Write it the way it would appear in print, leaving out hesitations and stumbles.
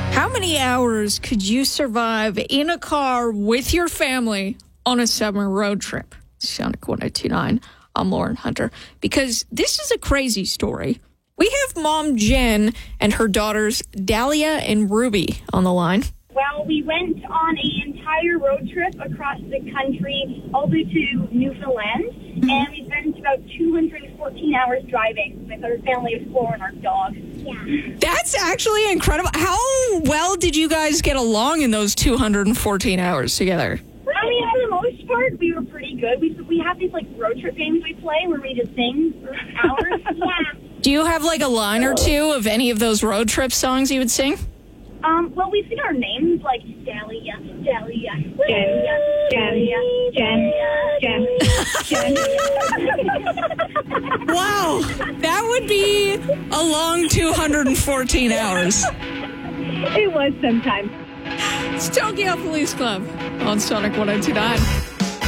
How many hours could you survive in a car with your family on a summer road trip? Sonic 102.9. I'm Lauren Hunter. Because this is a crazy story. We have Mom Jen and her daughters Dahlia and Ruby on the line. Well, we went on an entire road trip across the country, all the way to Newfoundland, and we spent about 214 hours driving with our family of 4 and our dog. Yeah. That's actually incredible. How well did you guys get along in those 214 hours together? I mean, for the most part, we were pretty good. We have these, road trip games we play where we just sing for hours. Yeah. Do you have, a line or two of any of those road trip songs you would sing? Well, we sing our names, like Dahlia, Dahlia, Dahlia, Dahlia, Dahlia, Dahlia. Wow, that would be a long 214 hours. It was sometimes. It's Tokyo Police Club on Sonic 102.9.